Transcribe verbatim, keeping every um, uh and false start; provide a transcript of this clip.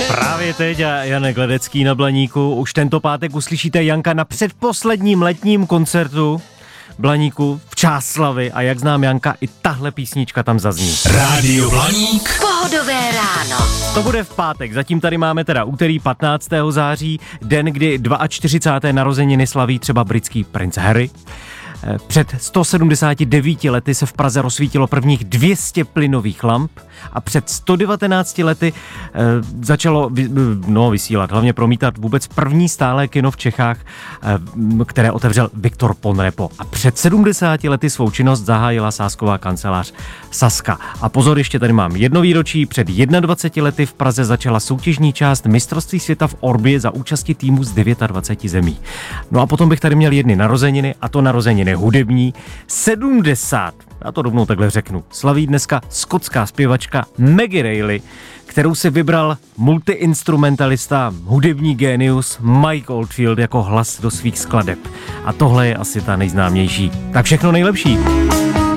Právě teď a Janek Ledecký na Blaníku. Už tento pátek uslyšíte Janka na předposledním letním koncertu Blaníku v Čáslavi a jak znám Janka, i tahle písnička tam zazní. Rádio Blaník. Pohodové ráno. To bude v pátek, zatím tady máme teda úterý patnáctého září, den, kdy čtyřicáté druhé narozeniny slaví třeba britský princ Harry. Před sto sedmdesáti devíti lety se v Praze rozsvítilo prvních dvě stě plynových lamp a před sto devatenácti lety e, začalo vy, no, vysílat, hlavně promítat vůbec první stálé kino v Čechách, e, které otevřel Viktor Ponrepo. A před sedmdesáti lety svou činnost zahájila sázková kancelář Sazka. A pozor, ještě tady mám jedno výročí. Před dvaceti jedné lety v Praze začala soutěžní část mistrovství světa v Orbě za účasti týmu z dvaceti devíti zemí. No a potom bych tady měl jedny narozeniny, a to narozeniny hudební. sedmdesát, já to rovnou takhle řeknu, slaví dneska skotská zpěvačka Maggie Reilly, kterou si vybral multiinstrumentalista, hudební génius Mike Oldfield jako hlas do svých skladeb. A tohle je asi ta nejznámější. Tak všechno nejlepší.